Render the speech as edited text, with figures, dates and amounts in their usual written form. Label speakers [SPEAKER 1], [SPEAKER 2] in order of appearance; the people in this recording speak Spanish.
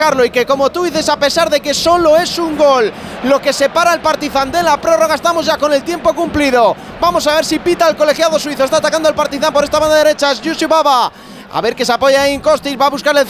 [SPEAKER 1] y que, como tú dices, a pesar de que solo es un gol lo que separa el Partizan de la prórroga, estamos ya con el tiempo cumplido. Vamos a ver si pita el colegiado suizo. Está atacando el Partizan por esta banda derecha, es Yusuf Baba. A ver que se apoya en Kostic, va a buscar el